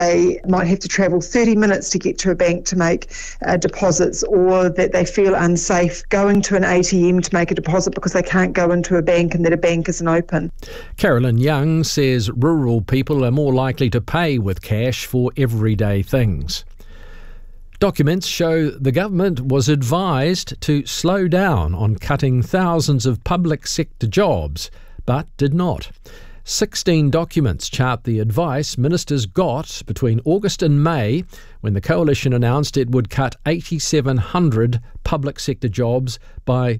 they might have to travel 30 minutes to get to a bank to make deposits, or that they feel unsafe going to an ATM to make a deposit because they can't go into a bank and that a bank isn't open. Carolyn Young says rural people are more likely to pay with cash for everyday things. Documents show the government was advised to slow down on cutting thousands of public sector jobs, but did not. 16 documents chart the advice ministers got between August and May, when the coalition announced it would cut 8,700 public sector jobs by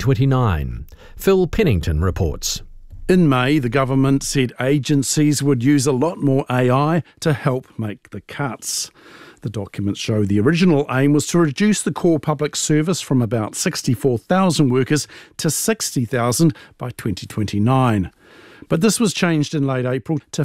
2029. Phil Pennington reports. In May, the government said agencies would use a lot more AI to help make the cuts. The documents show the original aim was to reduce the core public service from about 64,000 workers to 60,000 by 2029. But this was changed in late April to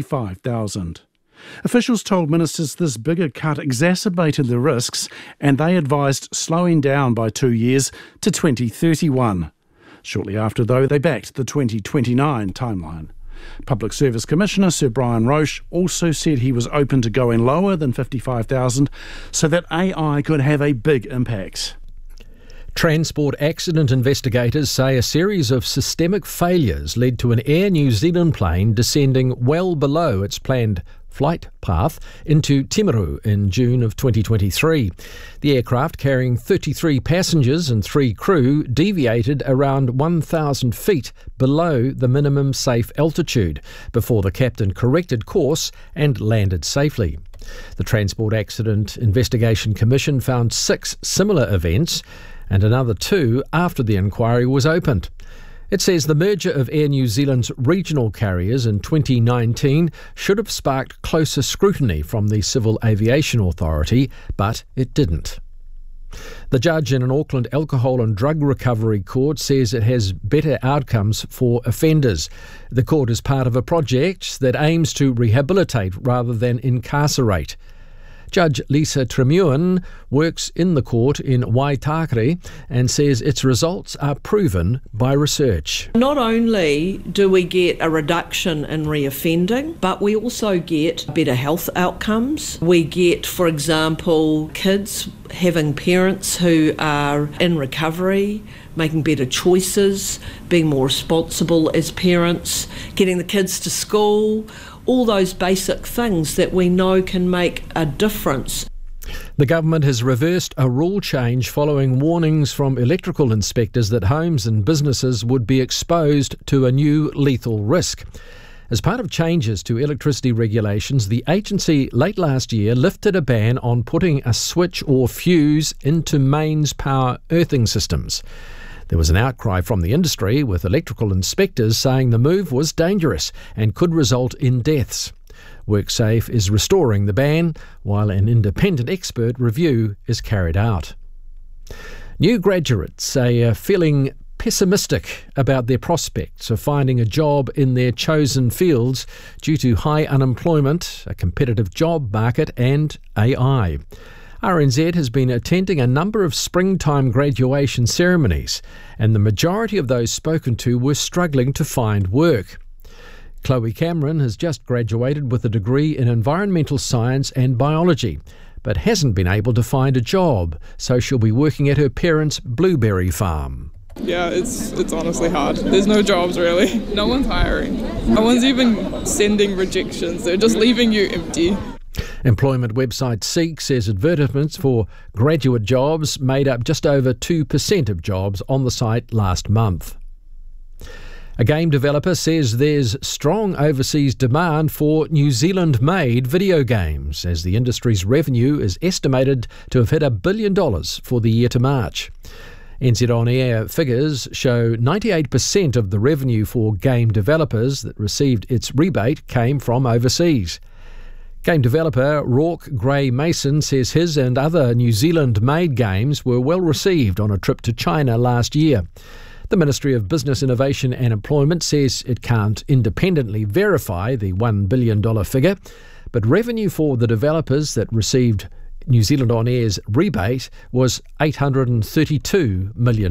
55,000. Officials told ministers this bigger cut exacerbated the risks, and they advised slowing down by 2 years to 2031. Shortly after, though, they backed the 2029 timeline. Public Service Commissioner Sir Brian Roche also said he was open to going lower than 55,000 so that AI could have a big impact. Transport accident investigators say a series of systemic failures led to an Air New Zealand plane descending well below its planned flight path into Timaru in June of 2023. The aircraft, carrying 33 passengers and 3 crew, deviated around 1,000 feet below the minimum safe altitude before the captain corrected course and landed safely. The Transport Accident Investigation Commission found 6 similar events and another 2 after the inquiry was opened. It says the merger of Air New Zealand's regional carriers in 2019 should have sparked closer scrutiny from the Civil Aviation Authority, but it didn't. The judge in an Auckland alcohol and drug recovery court says it has better outcomes for offenders. The court is part of a project that aims to rehabilitate rather than incarcerate. Judge Lisa Tremewen works in the court in Waitakere and says its results are proven by research. Not only do we get a reduction in reoffending, but we also get better health outcomes. We get, for example, kids having parents who are in recovery, making better choices, being more responsible as parents, getting the kids to school, all those basic things that we know can make a difference. The government has reversed a rule change following warnings from electrical inspectors that homes and businesses would be exposed to a new lethal risk. As part of changes to electricity regulations, the agency late last year lifted a ban on putting a switch or fuse into mains power earthing systems. There was an outcry from the industry, with electrical inspectors saying the move was dangerous and could result in deaths. WorkSafe is restoring the ban, while an independent expert review is carried out. New graduates are feeling pessimistic about their prospects of finding a job in their chosen fields due to high unemployment, a competitive job market and AI. RNZ has been attending a number of springtime graduation ceremonies, and the majority of those spoken to were struggling to find work. Chloe Cameron has just graduated with a degree in environmental science and biology, but hasn't been able to find a job, so she'll be working at her parents' blueberry farm. Yeah, it's honestly hard. There's no jobs really. No one's hiring. No one's even sending rejections. They're just leaving you empty. Employment website Seek says advertisements for graduate jobs made up just over 2% of jobs on the site last month. A game developer says there's strong overseas demand for New Zealand-made video games, as the industry's revenue is estimated to have hit $1 billion for the year to March. NZ On Air figures show 98% of the revenue for game developers that received its rebate came from overseas. Game developer Rourke Gray Mason says his and other New Zealand-made games were well received on a trip to China last year. The Ministry of Business, Innovation and Employment says it can't independently verify the $1 billion figure, but revenue for the developers that received New Zealand On Air's rebate was $832 million.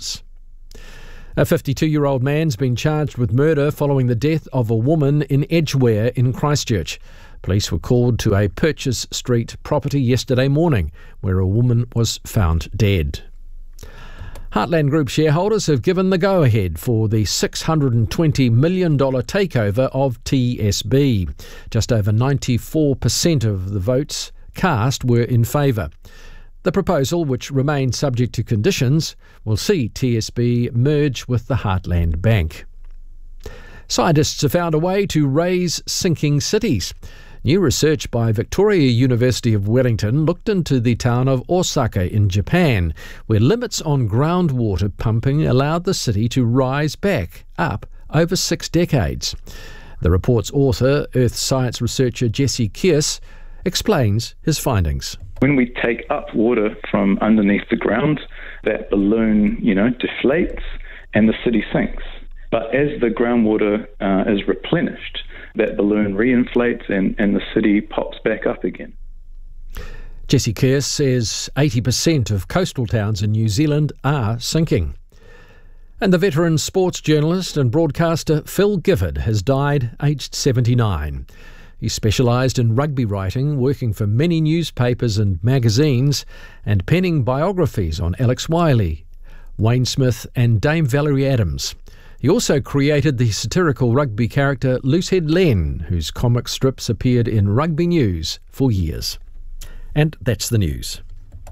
A 52-year-old man's been charged with murder following the death of a woman in Edgware in Christchurch. Police were called to a Purchase Street property yesterday morning where a woman was found dead. Heartland Group shareholders have given the go-ahead for the $620 million takeover of TSB. Just over 94% of the votes cast were in favour. The proposal, which remains subject to conditions, will see TSB merge with the Heartland Bank. Scientists have found a way to raise sinking cities. New research by Victoria University of Wellington looked into the town of Osaka in Japan, where limits on groundwater pumping allowed the city to rise back up over 6 decades. The report's author, earth science researcher Jesse Kearse, explains his findings. When we take up water from underneath the ground, that balloon, deflates and the city sinks. But as the groundwater is replenished, that balloon reinflates and the city pops back up again. Jesse Kearse says 80% of coastal towns in New Zealand are sinking. And the veteran sports journalist and broadcaster Phil Gifford has died aged 79. He specialised in rugby writing, working for many newspapers and magazines, and penning biographies on Alex Wiley, Wayne Smith and Dame Valerie Adams. He also created the satirical rugby character Loosehead Len, whose comic strips appeared in Rugby News for years. And that's the news.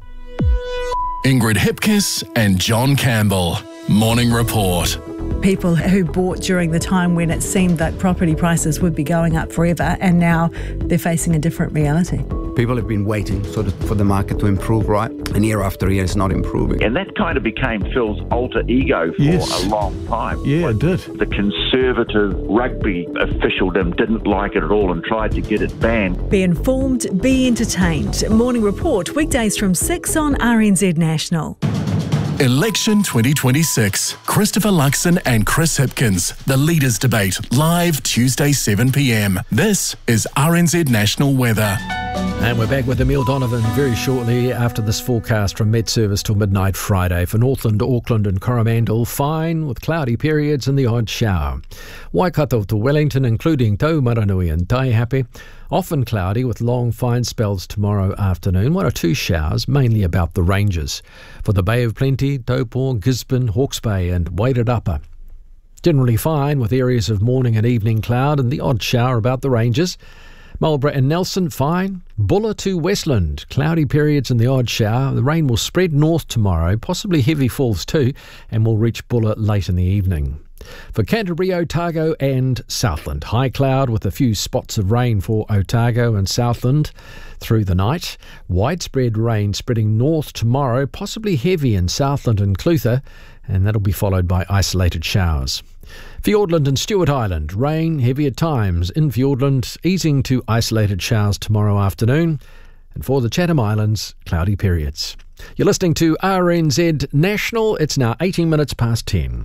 Ingrid Hipkiss and John Campbell. Morning Report. People who bought during the time when it seemed that property prices would be going up forever, and now they're facing a different reality. People have been waiting for the market to improve, right? And year after year, it's not improving. And that kind of became Phil's alter ego for a long time. Yeah, it did. The conservative rugby officialdom didn't like it at all and tried to get it banned. Be informed, be entertained. Morning Report, weekdays from 6 on RNZ National. Election 2026. Christopher Luxon and Chris Hipkins. The Leaders' Debate. Live Tuesday 7 p.m. This is RNZ National Weather. And we're back with Emile Donovan very shortly after this forecast from Met Service till midnight Friday. For Northland, Auckland and Coromandel, fine with cloudy periods and the odd shower. Waikato to Wellington, including Taumaranui and Taihape, often cloudy with long fine spells tomorrow afternoon. 1 or 2 showers, mainly about the ranges. For the Bay of Plenty, Taupo, Gisborne, Hawke's Bay and Wairarapa. Generally fine with areas of morning and evening cloud and the odd shower about the ranges. Marlborough and Nelson, fine. Buller to Westland, cloudy periods and the odd shower. The rain will spread north tomorrow, possibly heavy falls too, and will reach Buller late in the evening. For Canterbury, Otago and Southland, high cloud with a few spots of rain for Otago and Southland through the night. Widespread rain spreading north tomorrow, possibly heavy in Southland and Clutha, and that'll be followed by isolated showers. Fiordland and Stewart Island, rain heavy at times. In Fiordland, easing to isolated showers tomorrow afternoon. And for the Chatham Islands, cloudy periods. You're listening to RNZ National. It's now 18 minutes past 10.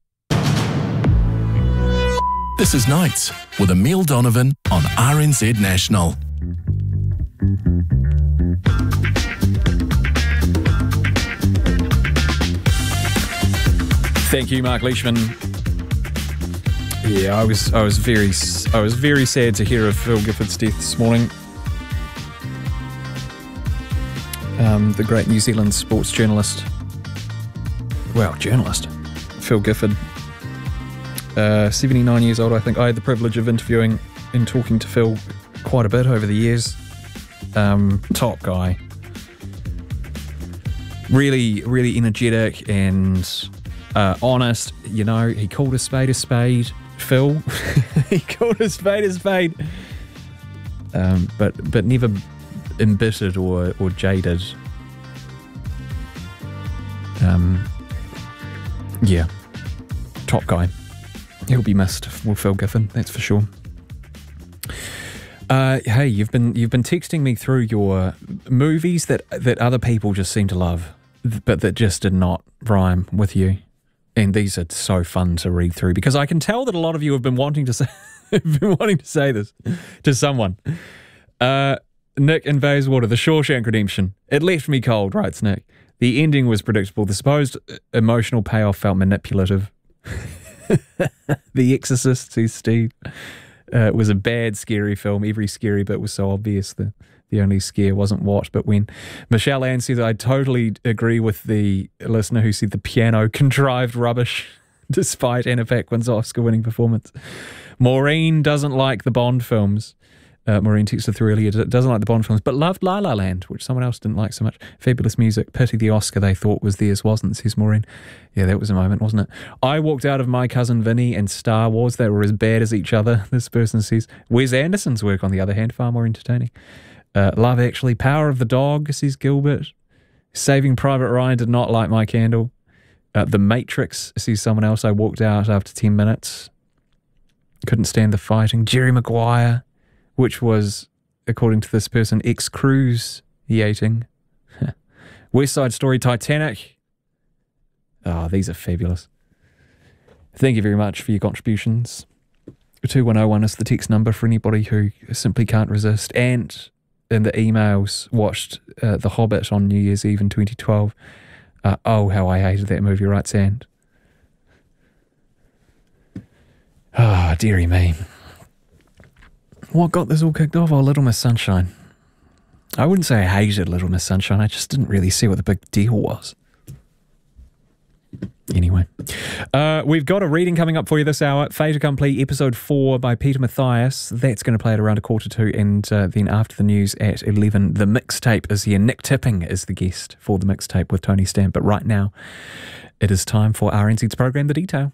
This is Nights with Emile Donovan on RNZ National. Thank you, Mark Leishman. Yeah, I was very sad to hear of Phil Gifford's death this morning. The great New Zealand sports journalist. Phil Gifford. 79 years old, I think. I had the privilege of interviewing and talking to Phil quite a bit over the years. Top guy. Really, really energetic and honest. You know, he called a spade, Phil. He called a spade. But never embittered or jaded. Yeah. Top guy. He'll be missed, Will Phil Gifford, that's for sure. Hey, you've been texting me through your movies that other people just seem to love, but that just did not rhyme with you. And these are so fun to read through because I can tell that a lot of you have been wanting to say this to someone. Nick in Bayswater, The Shawshank Redemption. It left me cold, writes Nick. The ending was predictable. The supposed emotional payoff felt manipulative. The Exorcist, says Steve. was a bad, scary film. Every scary bit was so obvious. The only scare wasn't what, but when. Michelle Ann says, I totally agree with the listener who said the piano contrived rubbish despite Anna Paquin's Oscar-winning performance. Maureen doesn't like the Bond films. Maureen texted through earlier, doesn't like the Bond films, but loved La La Land, which someone else didn't like so much. Fabulous music. Pity the Oscar they thought was theirs wasn't, says Maureen. Yeah, that was a moment, wasn't it? I walked out of My Cousin Vinny and Star Wars. They were as bad as each other, this person says. Wes Anderson's work, on the other hand, far more entertaining. Love Actually. Power of the Dog, says Gilbert. Saving Private Ryan, did not light my candle. The Matrix, says someone else. I walked out after 10 minutes. Couldn't stand the fighting. Jerry Maguire, which was, according to this person, excruciating. West Side Story, Titanic. Oh, these are fabulous. Thank you very much for your contributions. 2101 is the text number for anybody who simply can't resist. And in the emails, watched The Hobbit on New Year's Eve in 2012. Oh, how I hated that movie, writes And. Ah, dearie me. What got this all kicked off? Oh, Little Miss Sunshine. I wouldn't say I hated Little Miss Sunshine. I just didn't really see what the big deal was. Anyway, we've got a reading coming up for you this hour. Fait accompli, episode 4 by Peter Mathias. That's going to play at around 1:45, and then after the news at 11, the mixtape is here. Nick Tipping is the guest for the mixtape with Tony Stamp. But right now, it is time for RNZ's program, The Detail.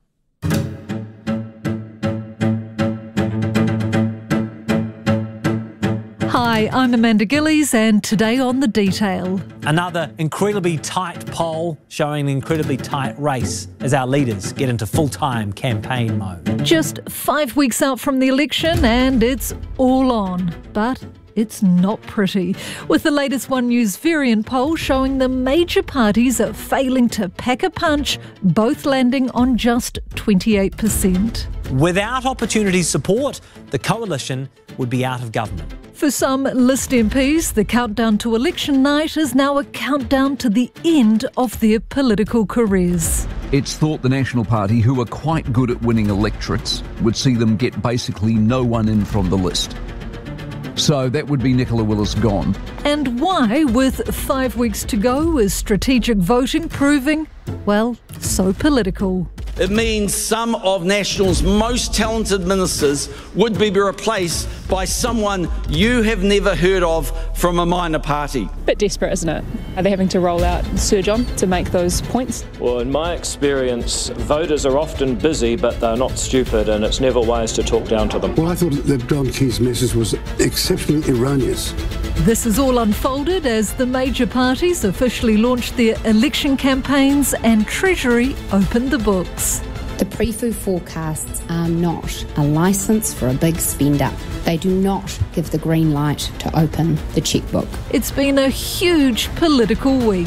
Hi, I'm Amanda Gillies, and today on The Detail. Another incredibly tight poll showing an incredibly tight race as our leaders get into full-time campaign mode. Just 5 weeks out from the election and it's all on. But it's not pretty, with the latest One News variant poll showing the major parties are failing to pack a punch, both landing on just 28%. Without opportunity support, the coalition would be out of government. For some List MPs, the countdown to election night is now a countdown to the end of their political careers. It's thought the National Party, who are quite good at winning electorates, would see them get basically no one in from the list. So that would be Nicola Willis gone. And why, with 5 weeks to go, is strategic voting proving, well, so political? It means some of National's most talented ministers would be replaced by someone you have never heard of from a minor party. Bit desperate, isn't it? Are they having to roll out Sir John to make those points? Well, in my experience, voters are often busy, but they're not stupid, and it's never wise to talk down to them. Well, I thought that Grant Key's message was exceptionally erroneous. This is all unfolded as the major parties officially launched their election campaigns and Treasury opened the books. The pre-fu forecasts are not a licence for a big spender. They do not give the green light to open the chequebook. It's been a huge political week.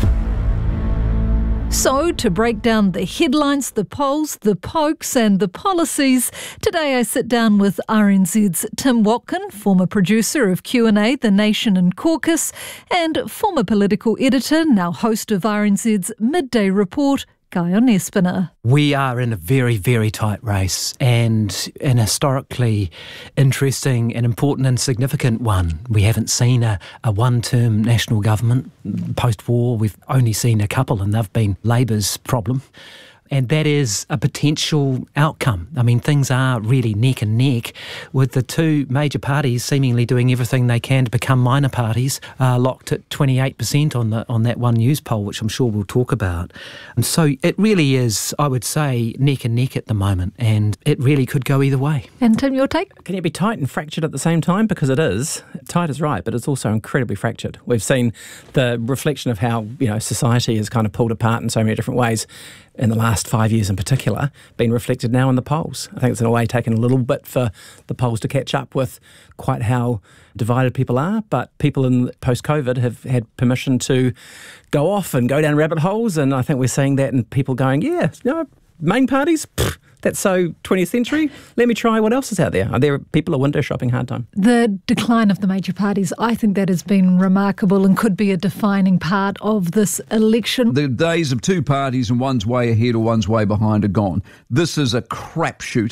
So, to break down the headlines, the polls, the pokes and the policies, today I sit down with RNZ's Tim Watkin, former producer of Q&A, The Nation and Caucus, and former political editor, now host of RNZ's Midday Report, Guy Onespina. We are in a very, very tight race and an historically interesting and important and significant one. We haven't seen a one-term national government post-war. We've only seen a couple and they've been Labor's problem. And that is a potential outcome. I mean, things are really neck and neck with the two major parties seemingly doing everything they can to become minor parties, locked at 28% on that One News poll, which I'm sure we'll talk about. And so it really is, I would say, neck and neck at the moment, and it really could go either way. And Tim, your take? Can it be tight and fractured at the same time? Because it is. Tight is right, but it's also incredibly fractured. We've seen the reflection of how, society is kind of pulled apart in so many different ways in the last 5 years in particular, been reflected now in the polls. I think it's in a way taken a little bit for the polls to catch up with quite how divided people are, but people in post-COVID have had permission to go off and go down rabbit holes, and I think we're seeing that in people going, main parties, that's so 20th century, let me try what else is out there. People are window shopping hard time. The decline of the major parties, I think that has been remarkable and could be a defining part of this election. The days of two parties and one's way ahead or one's way behind are gone. This is a crapshoot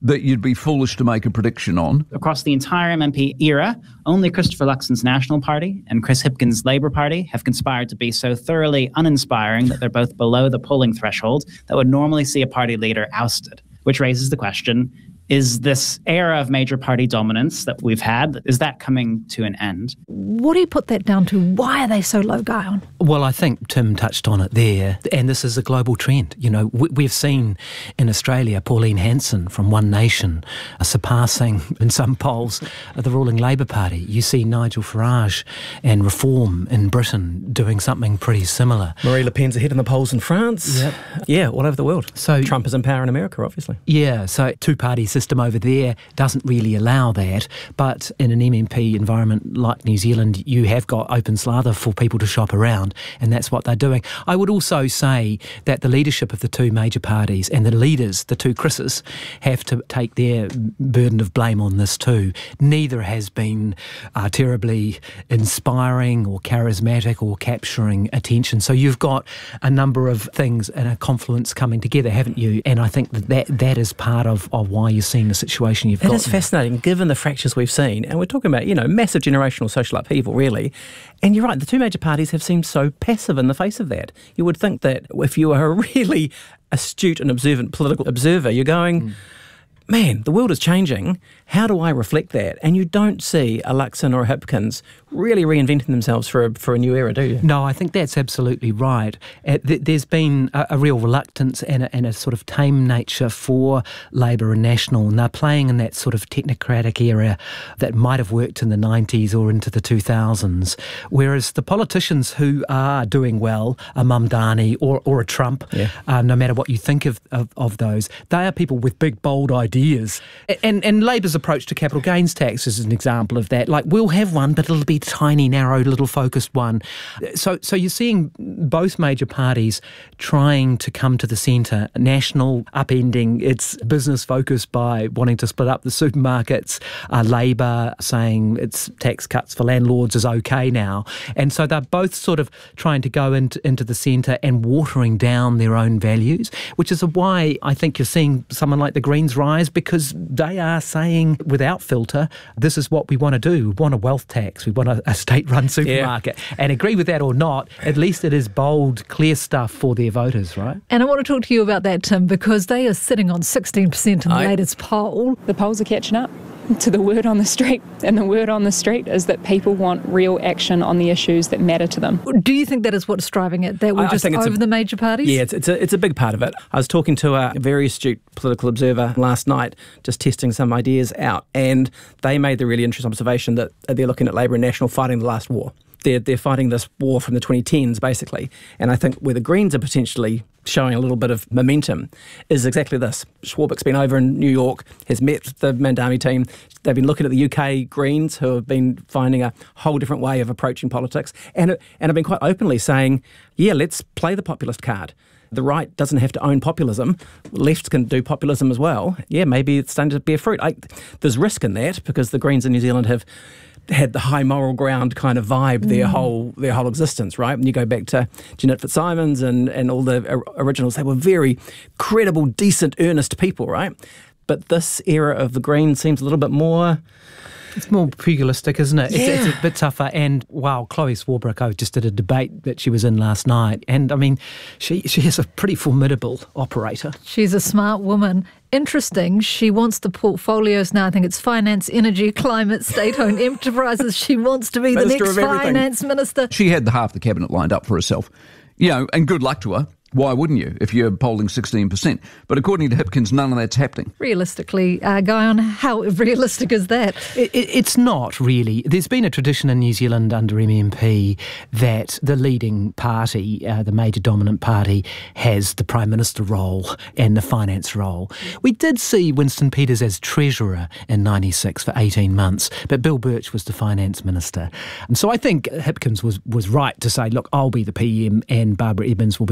that you'd be foolish to make a prediction on? Across the entire MMP era, only Christopher Luxon's National Party and Chris Hipkins' Labour Party have conspired to be so thoroughly uninspiring that they're both below the polling threshold that would normally see a party leader ousted, which raises the question, is this era of major party dominance that we've had, is that coming to an end? What do you put that down to? Why are they so low, Guyon? Well, I think Tim touched on it there, and this is a global trend. You know, we've seen in Australia Pauline Hanson from One Nation surpassing, in some polls, the ruling Labour Party. You see Nigel Farage and Reform in Britain doing something pretty similar. Marie Le Pen's ahead in the polls in France. Yep. Yeah, all over the world. So Trump is in power in America, obviously. Yeah, so two-party system over there doesn't really allow that, but in an MMP environment like New Zealand, you have got open slather for people to shop around, and that's what they're doing. I would also say that the leadership of the two major parties and the leaders, the two Chris's, have to take their burden of blame on this too. Neither has been terribly inspiring or charismatic or capturing attention. So you've got a number of things and a confluence coming together, haven't you? And I think that is part of why you're seeing the situation you've got. It is fascinating, given the fractures we've seen, and we're talking about, massive generational social upheaval, really. And you're right, the two major parties have seemed so passive in the face of that. You would think that if you are a really astute and observant political observer, you're going, man, the world is changing. How do I reflect that? And you don't see a Luxon or a Hipkins really reinventing themselves for a new era, do you? No, I think that's absolutely right. There's been a real reluctance and a sort of tame nature for Labour and National, and they're playing in that sort of technocratic era that might have worked in the 90s or into the 2000s, whereas the politicians who are doing well, a Mamdani or a Trump, no matter what you think of those, they are people with big, bold ideas. And Labour's approach to capital gains tax is an example of that. Like, we'll have one, but it'll be tiny, narrow, little focused one. So you're seeing both major parties trying to come to the centre. National upending its business focus by wanting to split up the supermarkets. Labour saying its tax cuts for landlords is okay now. And so they're both sort of trying to go into the centre and watering down their own values, which is why I think you're seeing someone like the Greens rise, because they are saying without filter, this is what we want to do. We want a wealth tax. We want a state-run supermarket. And agree with that or not, at least it is bold, clear stuff for their voters, right? And I want to talk to you about that, Tim, because they are sitting on 16% in the latest poll. The polls are catching up to the word on the street, and the word on the street is that people want real action on the issues that matter to them. Do you think that is what's driving it, that we're just over the major parties? Yeah, it's a big part of it. I was talking to a very astute political observer last night, just testing some ideas out, and they made the really interesting observation that they're looking at Labour and National fighting the last war. They're fighting this war from the 2010s, basically. And I think where the Greens are potentially showing a little bit of momentum is exactly this. Swarbrick's been over in New York, has met the Mamdani team. They've been looking at the UK Greens, who have been finding a whole different way of approaching politics, and have been quite openly saying, yeah, let's play the populist card. The right doesn't have to own populism. Left can do populism as well. Yeah, maybe it's starting to bear fruit. There's risk in that, because the Greens in New Zealand have had the high moral ground kind of vibe their whole existence, right? And you go back to Jeanette Fitzsimons and all the originals, they were very credible, decent, earnest people, right? But this era of the Greens seems a little bit more... It's more pugilistic, isn't it? Yeah. It's a bit tougher. And, wow, Chloe Swarbrick, I just did a debate that she was in last night. And, I mean, she is a pretty formidable operator. She's a smart woman. Interesting, she wants the portfolios now. I think it's finance, energy, climate, state-owned enterprises. She wants to be the next finance minister. She had half the cabinet lined up for herself. And good luck to her. Why wouldn't you if you're polling 16%? But according to Hipkins, none of that's happening. Realistically, Guyon, how realistic is that? It's not really. There's been a tradition in New Zealand under MMP that the leading party, the major dominant party, has the Prime Minister role and the finance role. We did see Winston Peters as Treasurer in 96 for 18 months, but Bill Birch was the Finance Minister. And so I think Hipkins was right to say, look, I'll be the PM and Barbara Evans will be the Finance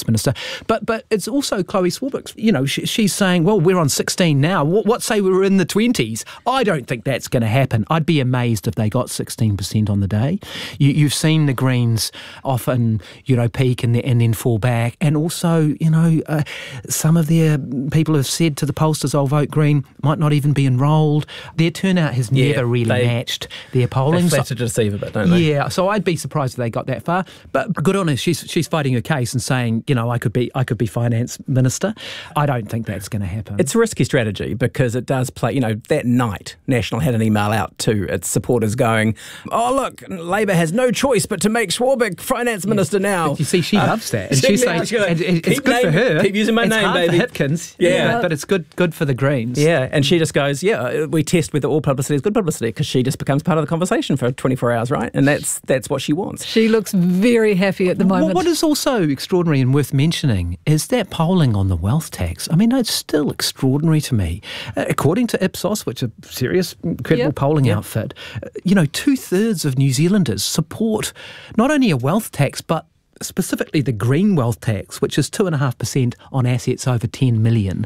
Finance Minister. But it's also Chloe Swarbrick's, she's saying, well, we're on 16 now. What say we were in the 20s? I don't think that's going to happen. I'd be amazed if they got 16% on the day. You've seen the Greens often, peak and then fall back. And also, some of their people have said to the pollsters, I'll vote Green, might not even be enrolled. Their turnout has never really matched their polling. They flatter to deceive a bit, don't they? Yeah, so I'd be surprised if they got that far. But good on her, she's fighting her case and saying, I could be Finance Minister. I don't think that's going to happen. It's a risky strategy because it does play, that night National had an email out to its supporters going, oh look, Labour has no choice but to make Swarbrick Finance Minister now. But you see, she loves that. And she's saying, it's good for her. Keep using my name, hard baby. For Hipkins, but it's good for the Greens. Yeah, and she just goes, we test whether all publicity is good publicity, because she just becomes part of the conversation for 24 hours, right? And that's what she wants. She looks very happy at the moment. What is also extraordinary and worth mentioning is that polling on the wealth tax. I mean, it's still extraordinary to me. According to Ipsos, which is a serious, credible polling outfit, 2/3 of New Zealanders support not only a wealth tax, but specifically the green wealth tax, which is 2.5% on assets over 10 million.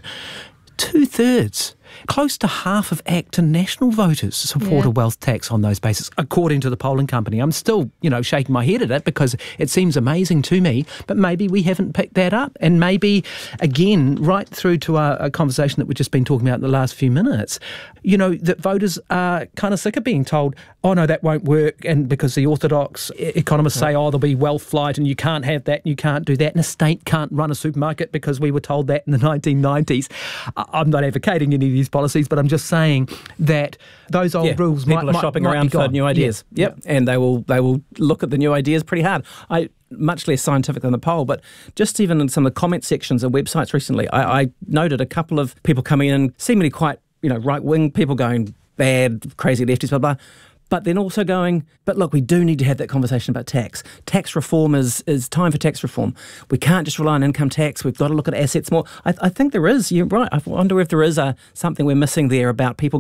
2/3. Close to half of ACT and National voters support a wealth tax on those bases, according to the polling company. I'm still, shaking my head at it because it seems amazing to me, but maybe we haven't picked that up. And maybe, again, right through to a conversation that we've just been talking about in the last few minutes, that voters are kind of sick of being told, oh, no, that won't work, and because the orthodox economists say, oh, there'll be wealth flight and you can't have that and you can't do that, and a state can't run a supermarket because we were told that in the 1990s. I'm not advocating any of these policies, but I'm just saying that those old rules people are shopping around for new ideas. Yep. And they will look at the new ideas pretty hard. Much less scientific than the poll, but just even in some of the comment sections of websites recently, I noted a couple of people coming in, seemingly quite right-wing people going bad, crazy lefties, blah, blah. But then also going, but look, we do need to have that conversation about tax. Tax reform is time for tax reform. We can't just rely on income tax. We've got to look at assets more. I think there is. You're right. I wonder if there is something we're missing there about people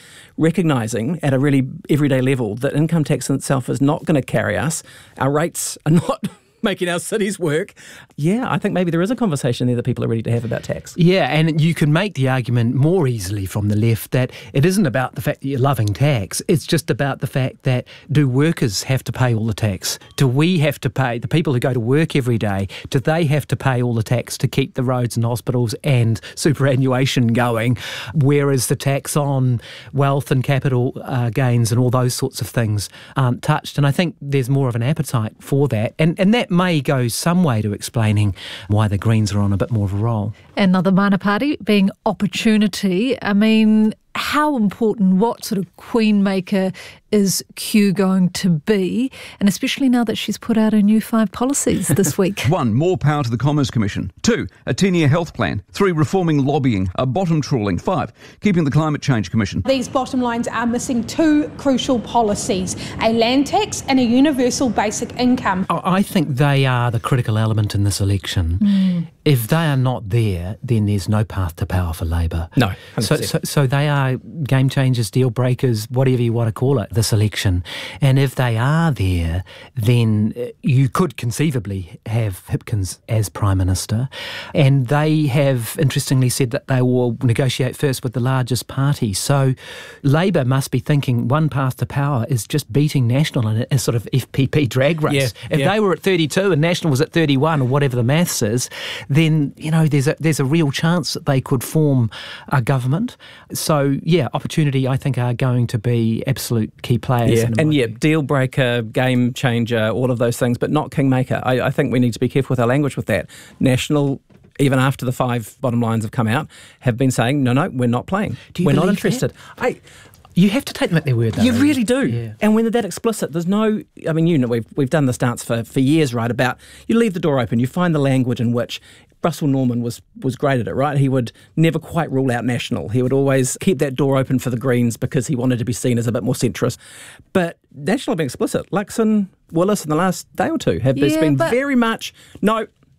recognising at a really everyday level that income tax in itself is not going to carry us. Our rates are not making our cities work. Yeah, I think maybe there is a conversation there that people are ready to have about tax. Yeah, and you can make the argument more easily from the left that it isn't about the fact that you're loving tax. It's just about the fact that do workers have to pay all the tax? Do we have to pay, the people who go to work every day, do they have to pay all the tax to keep the roads and hospitals and superannuation going? Whereas the tax on wealth and capital gains and all those sorts of things aren't touched. And I think there's more of an appetite for that. And that may go some way to explaining why the Greens are on a bit more of a roll. Another minor party being Opportunity. I mean, how important, what sort of queenmaker is Kew going to be? And especially now that she's put out her new 5 policies this week. 1. More power to the Commerce Commission. 2. A 10-year health plan. 3. Reforming lobbying. Bottom trawling. 5. Keeping the Climate Change Commission. These bottom lines are missing 2 crucial policies, a land tax and a universal basic income. I think they are the critical element in this election. If they are not there, then there's no path to power for Labour. No. So they are game changers, deal breakers, whatever you want to call it, this election. And if they are there, then you could conceivably have Hipkins as Prime Minister. And they have, interestingly, said that they will negotiate first with the largest party. So Labour must be thinking one path to power is just beating National in a sort of FPP drag race. If they were at 32 and National was at 31 or whatever the maths is, then, there's a real chance that they could form a government. So, Opportunity, I think, are going to be absolute key players. Deal breaker, game changer, all of those things, but not kingmaker. I think we need to be careful with our language with that. National, even after the 5 bottom lines have come out, have been saying, no, we're not playing. We're not interested. You have to take them at their word, though. You really do. Yeah. And when they're that explicit, there's no... I mean, we've done this dance for years, right, about you leave the door open, you find the language in which... Russell Norman was great at it, right? He would never quite rule out National. He would always keep that door open for the Greens because he wanted to be seen as a bit more centrist. But National have been explicit. Luxon, Willis in the last day or two have been very much, no,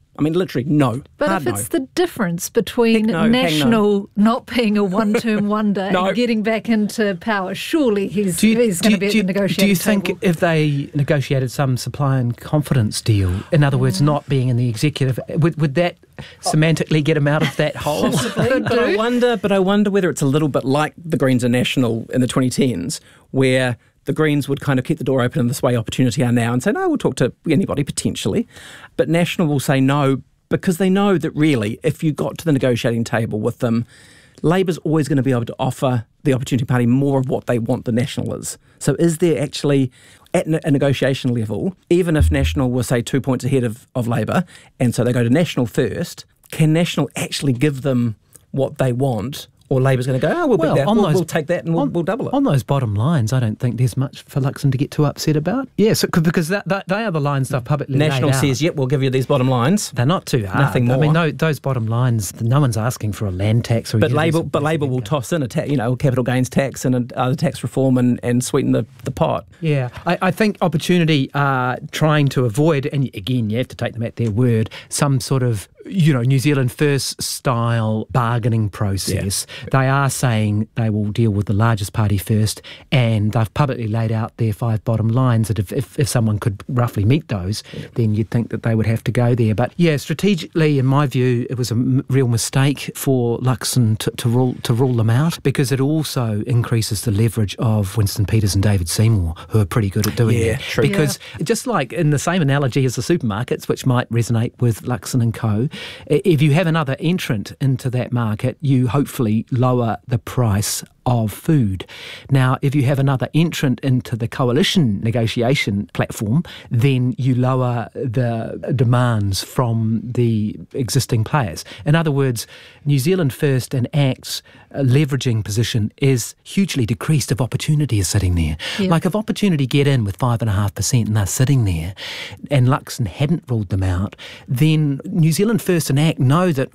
I mean, literally no. But Hard if it's no. the difference between Heck no, hang National not being a one-term wonder and getting back into power, surely he's going to be at the negotiating Do you table. think if they negotiated some supply and confidence deal, in other words, not being in the executive, would that semantically get him out of that hole? Possibly, but I wonder whether it's a little bit like the Greens and National in the 2010s, where the Greens would kind of keep the door open in this way Opportunity are now and say, no, we'll talk to anybody potentially. But National will say no because they know that really, if you got to the negotiating table with them, Labor's always going to be able to offer the Opportunity Party more of what they want the National is. So is there actually, at a negotiation level, even if National was, say, 2 points ahead of Labor, and so they go to National first, can National actually give them what they want? Or Labor's going to go, we'll take that and we'll double it. On those bottom lines, I don't think there's much for Luxon to get too upset about. Yes, because they are the lines they've publicly National laid out. says, yep, we'll give you these bottom lines. They're not too hard. Nothing more. I mean, those bottom lines, no one's asking for a land tax. But Labor will toss in a capital gains tax and other tax reform and sweeten the pot. Yeah, I think Opportunity are trying to avoid, and again, you have to take them at their word, some sort of New Zealand First style bargaining process. Yeah. They are saying they will deal with the largest party first, and they've publicly laid out their 5 bottom lines that if someone could roughly meet those, then you'd think that they would have to go there. But yeah, strategically, in my view, it was a real mistake for Luxon to rule them out, because it also increases the leverage of Winston Peters and David Seymour, who are pretty good at doing that. True. Because just like in the same analogy as the supermarkets, which might resonate with Luxon and Co., if you have another entrant into that market, you hopefully lower the price of food. Now, if you have another entrant into the coalition negotiation platform, then you lower the demands from the existing players. In other words, New Zealand First and ACT's leveraging position is hugely decreased if Opportunity is sitting there. Yeah. Like if Opportunity get in with 5.5% and they're sitting there, and Luxon hadn't ruled them out, then New Zealand First and ACT know that,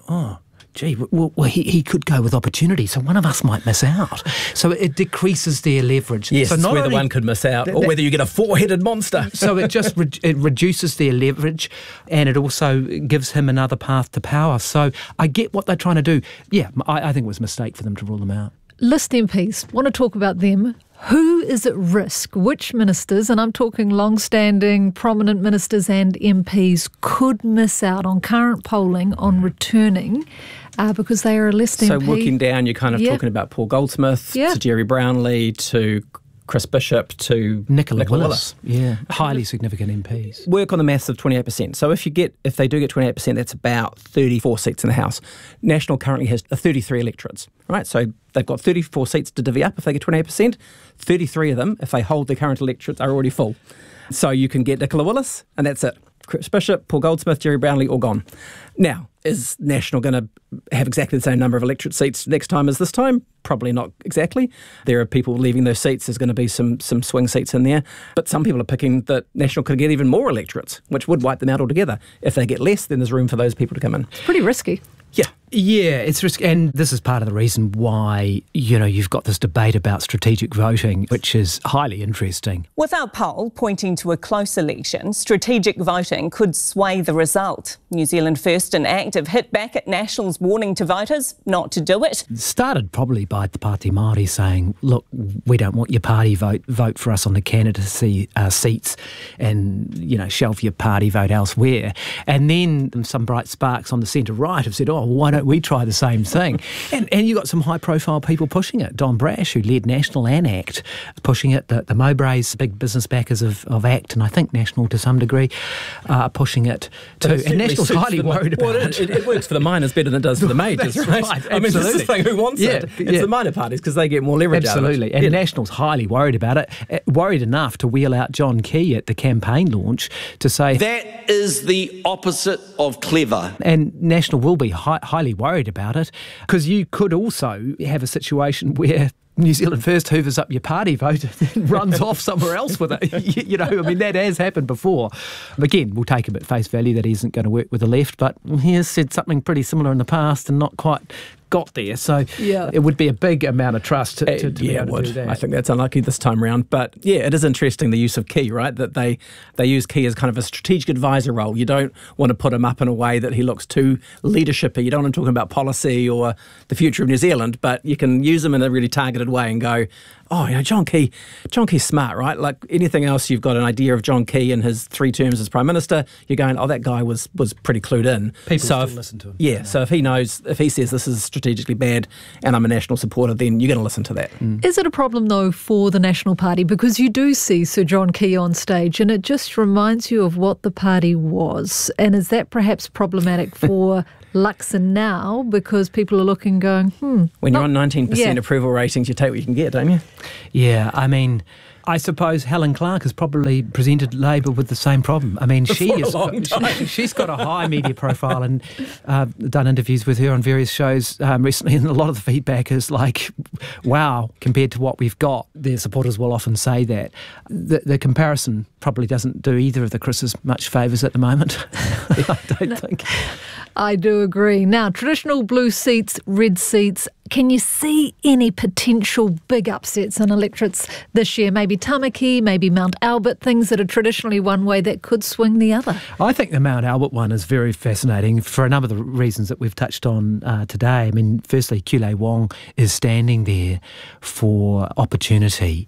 he could go with Opportunity, so one of us might miss out. So it decreases their leverage. Yes, so whether one could miss out or whether you get a 4-headed monster. So it just it reduces their leverage, and it also gives him another path to power. So I get what they're trying to do. Yeah, I think it was a mistake for them to rule them out. List MPs, want to talk about them. Who is at risk? Which ministers, and I'm talking long-standing prominent ministers and MPs, could miss out on current polling on returning because they are a list MP? So working down, you're kind of talking about Paul Goldsmith to Jerry Brownlee to Chris Bishop to Nicola Willis. Yeah, highly significant MPs. Work on the maths of 28%. So if they do get 28%, that's about 34 seats in the House. National currently has 33 electorates, right? So they've got 34 seats to divvy up if they get 28%. 33 of them, if they hold their current electorates, are already full. So you can get Nicola Willis, and that's it. Chris Bishop, Paul Goldsmith, Jerry Brownlee, all gone. Now, is National going to have exactly the same number of electorate seats next time as this time? Probably not exactly. There are people leaving those seats. There's going to be some swing seats in there. But some people are picking that National could get even more electorates, which would wipe them out altogether. If they get less, then there's room for those people to come in. It's pretty risky. Yeah, it's risky, and this is part of the reason why, you've got this debate about strategic voting, which is highly interesting. With our poll pointing to a close election, strategic voting could sway the result. New Zealand First and ACT have hit back at National's warning to voters not to do it. It started probably by Te Pāti Māori saying, look, we don't want your party vote for us on the candidacy seats, and, shelve your party vote elsewhere. And then some bright sparks on the centre-right have said, why don't we try the same thing? And you got some high-profile people pushing it. Don Brash, who led National and ACT, pushing it. The Mowbrays, big business backers of ACT, and I think National to some degree, are pushing it too. And National's highly worried about it. It works for the minors better than it does for the majors, right? I mean, this is the thing, who wants it? It's the minor parties because they get more leverage out of it. Absolutely. And National's highly worried about it, worried enough to wheel out John Key at the campaign launch to say... That is the opposite of clever. And National will be highly worried about it, because you could also have a situation where New Zealand First hoovers up your party vote and runs off somewhere else with it. That has happened before. Again, we'll take him at face value that he isn't going to work with the left, but he has said something pretty similar in the past and not quite got there. So Yeah. it would be a big amount of trust to be able to do that. I think that's unlucky this time round. But yeah, it is interesting, the use of Key, right? That they use Key as kind of a strategic advisor role. You don't want to put him up in a way that he looks too leadershipy. You don't want him talking about policy or the future of New Zealand, but you can use him in a really targeted way and go, oh, John Key's smart, right? Like anything else, you've got an idea of John Key and his 3 terms as Prime Minister, you're going, oh, that guy was pretty clued in. People still listen to him. Yeah, so if he says this is strategically bad and I'm a National supporter, then you're going to listen to that. Is it a problem, though, for the National Party? Because you do see Sir John Key on stage and it just reminds you of what the party was. And is that perhaps problematic for Luxon now, because people are looking going, When you're on 19% approval ratings, you take what you can get, don't you? Yeah, I mean, I suppose Helen Clark has probably presented Labor with the same problem. I mean, she's got a high media profile, and done interviews with her on various shows recently, and a lot of the feedback is like, wow, compared to what we've got. Their supporters will often say that. The comparison probably doesn't do either of the Chris's much favours at the moment. I don't think. I do agree. Now, traditional blue seats, red seats, can you see any potential big upsets in electorates this year? Maybe Tamaki, maybe Mount Albert, things that are traditionally one way that could swing the other? I think the Mount Albert one is very fascinating for a number of the reasons that we've touched on today. I mean, firstly, Kulei Wong is standing there for opportunity.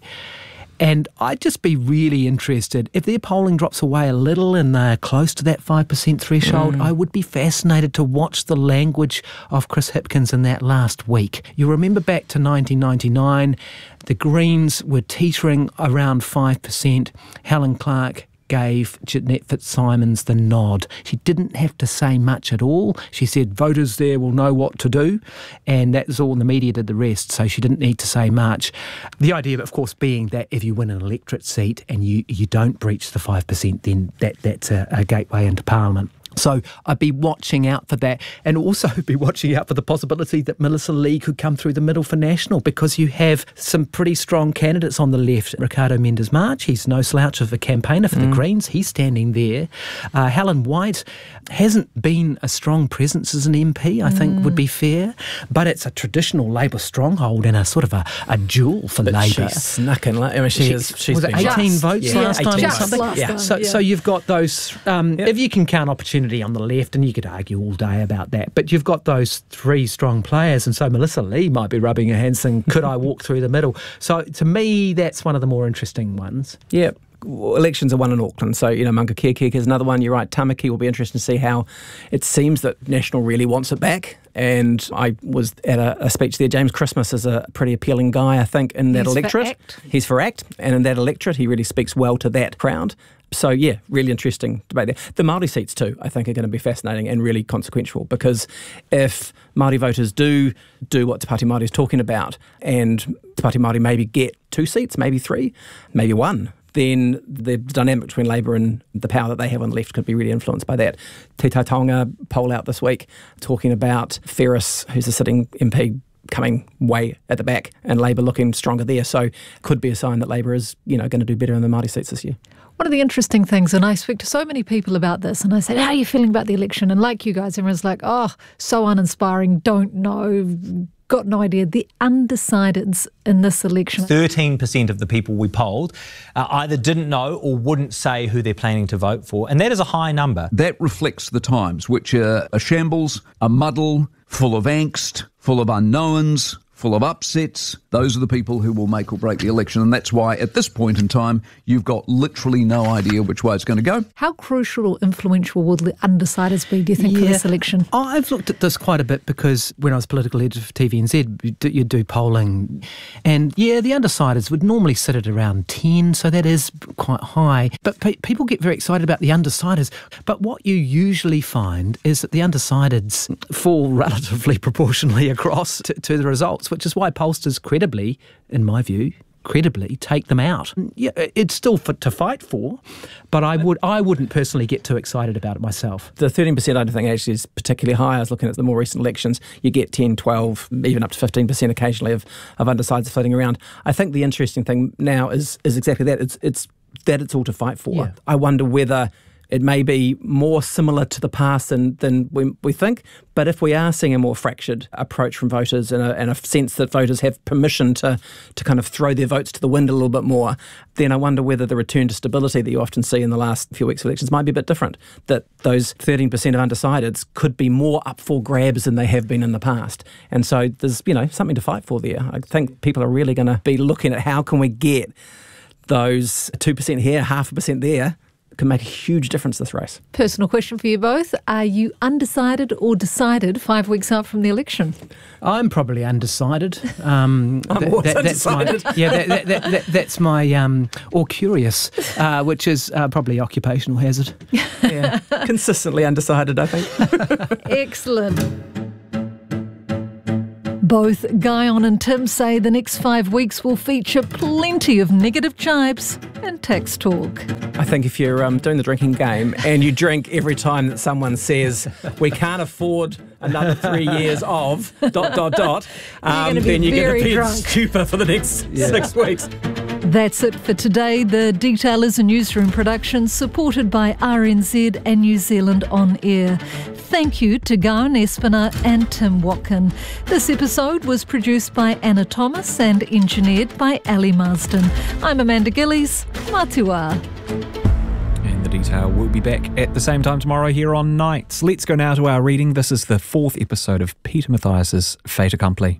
And I'd just be really interested, if their polling drops away a little and they're close to that 5% threshold, I would be fascinated to watch the language of Chris Hipkins in that last week. You remember back to 1999, the Greens were teetering around 5%. Helen Clark gave Jeanette Fitzsimons the nod. She didn't have to say much at all. She said voters there will know what to do, and that's all, and the media did the rest, so she didn't need to say much. The idea, of course, being that if you win an electorate seat and you don't breach the 5%, then that's a gateway into Parliament. So I'd be watching out for that, and also be watching out for the possibility that Melissa Lee could come through the middle for National, because you have some pretty strong candidates on the left. Ricardo Mendes March, he's no slouch of a campaigner for the Greens. He's standing there. Helen White hasn't been a strong presence as an MP, I think would be fair, but it's a traditional Labor stronghold and a sort of a jewel for Labor. She's snuck in. I mean, she's was it 18 votes last time or something? So you've got those, if you can count opportunity on the left, and you could argue all day about that, but you've got those 3 strong players, and so Melissa Lee might be rubbing her hands saying, could I walk through the middle? So to me, that's one of the more interesting ones. Yeah. Elections are won in Auckland, so, Maungakea is another one. You're right, Tamaki will be interesting to see how it seems that National really wants it back. And I was at a speech there. James Christmas is a pretty appealing guy, I think, in that electorate. He's for ACT, and in that electorate, he really speaks well to that crowd. So, yeah, really interesting debate there. The Māori seats too, I think, are going to be fascinating and really consequential, because if Māori voters do what Te Pāti Māori is talking about, and Te Pāti Māori maybe get 2 seats, maybe 3, maybe 1, then the dynamic between Labor and the power that they have on the left could be really influenced by that. Te Taonga poll out this week talking about Ferris, who's a sitting MP, coming way at the back, and Labor looking stronger there. So could be a sign that Labor is, going to do better in the Māori seats this year. One of the interesting things, and I speak to so many people about this, and I said, how are you feeling about the election? And like you guys, everyone's like, oh, so uninspiring, don't know, got no idea. The undecideds in this election. 13% of the people we polled either didn't know or wouldn't say who they're planning to vote for, and that is a high number. That reflects the times, which are a shambles, a muddle, full of angst, full of unknowns, full of upsets. Those are the people who will make or break the election, and that's why at this point in time you've got literally no idea which way it's going to go. How crucial or influential will the undecideds be, do you think, for this election? I've looked at this quite a bit, because when I was political editor for TVNZ, you do polling, and the undecideds would normally sit at around 10, so that is quite high. But people get very excited about the undecideds. But what you usually find is that the undecideds fall relatively proportionally across to the results, which is why pollsters credibly, in my view, take them out. Yeah, it's still to fight for, but I wouldn't personally get too excited about it myself. The 13% I don't think actually is particularly high. I was looking at the more recent elections. You get 10, 12, even up to 15% occasionally of undecideds floating around. I think the interesting thing now is exactly that. It's all to fight for. Yeah. I wonder whether It may be more similar to the past than we think, but if we are seeing a more fractured approach from voters and a sense that voters have permission to kind of throw their votes to the wind a little bit more, then I wonder whether the return to stability that you often see in the last few weeks of elections might be a bit different, that those 13% of undecideds could be more up for grabs than they have been in the past. And so there's, something to fight for there. I think people are really going to be looking at how can we get those 2% here, 0.5% there, can make a huge difference this race. Personal question for you both. Are you undecided or decided 5 weeks out from the election? I'm probably undecided. I'm always undecided. That's my or curious, which is probably occupational hazard. Yeah. Consistently undecided, I think. Excellent. Both Guyon and Tim say the next 5 weeks will feature plenty of negative jibes and tax talk. I think if you're doing the drinking game and you drink every time that someone says, we can't afford another 3 years of ... then you're going to be in stupor for the next 6 weeks. That's it for today. The Detail is a newsroom production supported by RNZ and New Zealand On Air. Thank you to Guyon Espiner and Tim Watkin. This episode was produced by Anna Thomas and engineered by Ali Marsden. I'm Amanda Gillies. Matua. And The Detail will be back at the same time tomorrow here on Nights. Let's go now to our reading. This is the 4th episode of Peter Mathias's Fait Accompli.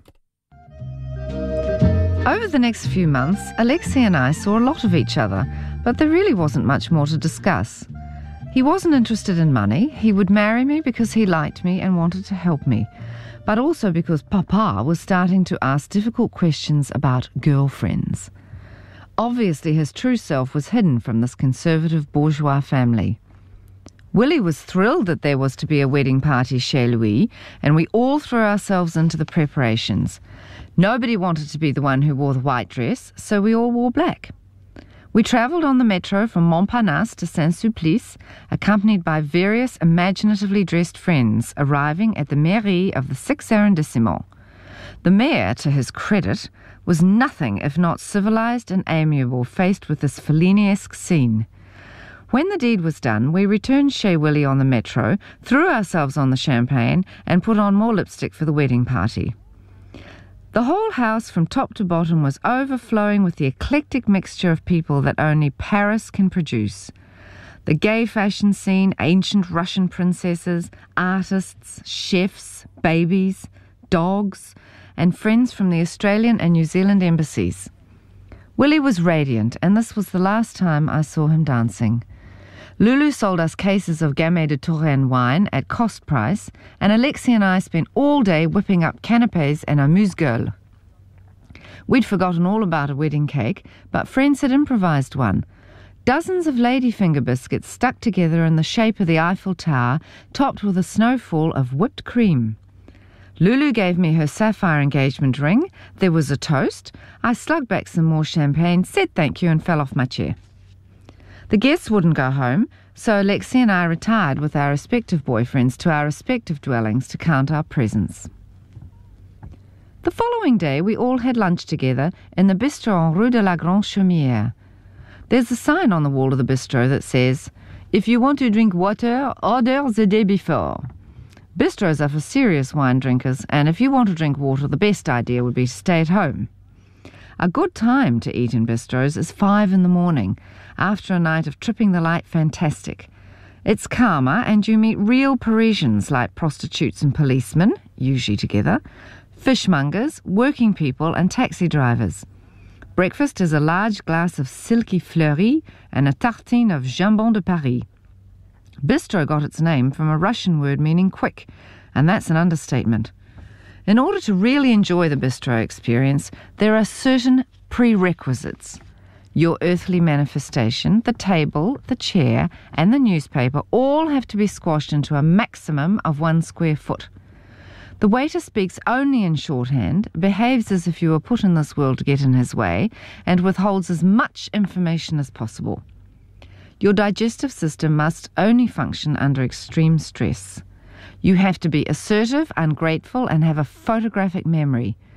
Over the next few months, Alexei and I saw a lot of each other, but there really wasn't much more to discuss. He wasn't interested in money. He would marry me because he liked me and wanted to help me, but also because Papa was starting to ask difficult questions about girlfriends. Obviously, his true self was hidden from this conservative bourgeois family. Willie was thrilled that there was to be a wedding party chez Louis, and we all threw ourselves into the preparations. Nobody wanted to be the one who wore the white dress, so we all wore black. We travelled on the metro from Montparnasse to Saint-Sulpice, accompanied by various imaginatively dressed friends, arriving at the mairie of the 6th arrondissement. The mayor, to his credit, was nothing if not civilised and amiable faced with this Fellini-esque scene. When the deed was done, we returned chez Willie on the metro, threw ourselves on the champagne, and put on more lipstick for the wedding party. The whole house from top to bottom was overflowing with the eclectic mixture of people that only Paris can produce. The gay fashion scene, ancient Russian princesses, artists, chefs, babies, dogs, and friends from the Australian and New Zealand embassies. Willie was radiant, and this was the last time I saw him dancing. Lulu sold us cases of Gamay de Touraine wine at cost price, and Alexei and I spent all day whipping up canapés and amuse-gueule. We'd forgotten all about a wedding cake, but friends had improvised one. Dozens of ladyfinger biscuits stuck together in the shape of the Eiffel Tower, topped with a snowfall of whipped cream. Lulu gave me her sapphire engagement ring. There was a toast. I slugged back some more champagne, said thank you, and fell off my chair. The guests wouldn't go home, so Alexei and I retired with our respective boyfriends to our respective dwellings to count our presents. The following day, we all had lunch together in the bistro en Rue de la Grande Chaumière. There's a sign on the wall of the bistro that says, "If you want to drink water, order the day before." Bistros are for serious wine drinkers, and if you want to drink water, the best idea would be to stay at home. A good time to eat in bistros is 5 a.m, after a night of tripping the light fantastic. It's calmer, and you meet real Parisians like prostitutes and policemen, usually together, fishmongers, working people, and taxi drivers. Breakfast is a large glass of silky fleury and a tartine of jambon de Paris. Bistro got its name from a Russian word meaning quick, and that's an understatement. In order to really enjoy the bistro experience, there are certain prerequisites. Your earthly manifestation, the table, the chair, and the newspaper all have to be squashed into a maximum of 1 square foot. The waiter speaks only in shorthand, behaves as if you were put in this world to get in his way, and withholds as much information as possible. Your digestive system must only function under extreme stress. You have to be assertive, ungrateful, and have a photographic memory.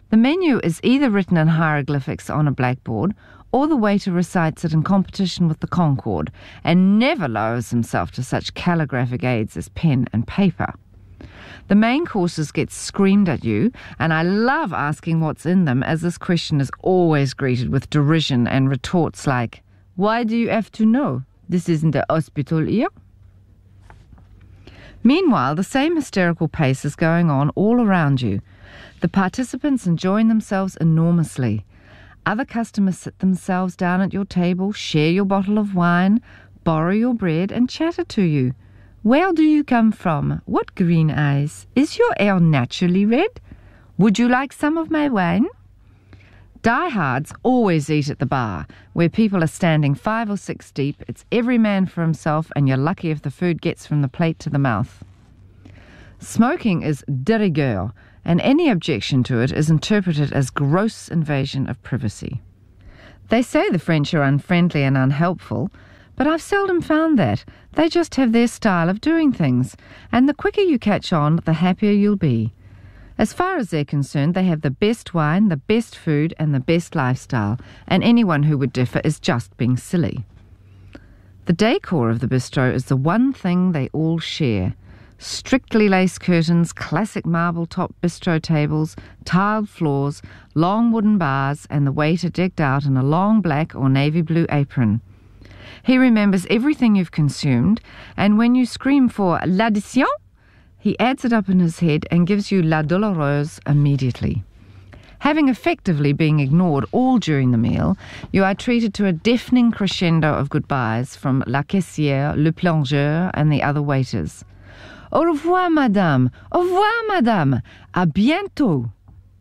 The menu is either written in hieroglyphics on a blackboard, or the waiter recites it in competition with the Concorde, and never lowers himself to such calligraphic aids as pen and paper. The main courses get screamed at you, and I love asking what's in them, as this question is always greeted with derision and retorts like, "Why do you have to know? This isn't a hospital here." Meanwhile, the same hysterical pace is going on all around you. The participants enjoying themselves enormously. Other customers sit themselves down at your table, share your bottle of wine, borrow your bread, and chatter to you. Where do you come from? What green eyes? Is your hair naturally red? Would you like some of my wine? Diehards always eat at the bar, where people are standing 5 or 6 deep. It's every man for himself, and you're lucky if the food gets from the plate to the mouth. Smoking is de rigueur, and any objection to it is interpreted as gross invasion of privacy. They say the French are unfriendly and unhelpful, but I've seldom found that. They just have their style of doing things, and the quicker you catch on, the happier you'll be. As far as they're concerned, they have the best wine, the best food, and the best lifestyle, and anyone who would differ is just being silly. The decor of the bistro is the one thing they all share. Strictly lace curtains, classic marble-top bistro tables, tiled floors, long wooden bars, and the waiter decked out in a long black or navy blue apron. He remembers everything you've consumed, and when you scream for l'addition, he adds it up in his head and gives you la douloureuse immediately. Having effectively been ignored all during the meal, you are treated to a deafening crescendo of goodbyes from la caissière, le plongeur, and the other waiters. Au revoir, madame. Au revoir, madame. À bientôt.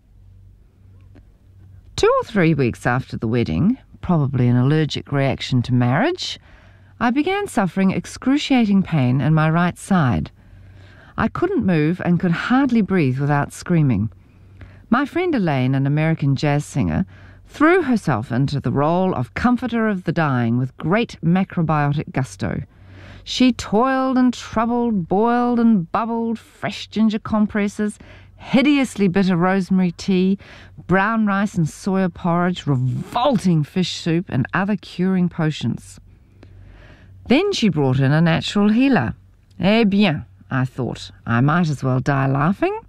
2 or 3 weeks after the wedding, probably an allergic reaction to marriage, I began suffering excruciating pain in my right side. I couldn't move and could hardly breathe without screaming. My friend Elaine, an American jazz singer, threw herself into the role of comforter of the dying with great macrobiotic gusto. She toiled and troubled, boiled and bubbled fresh ginger compresses, hideously bitter rosemary tea, brown rice and soya porridge, revolting fish soup, and other curing potions. Then she brought in a natural healer. Eh bien, I thought, I might as well die laughing.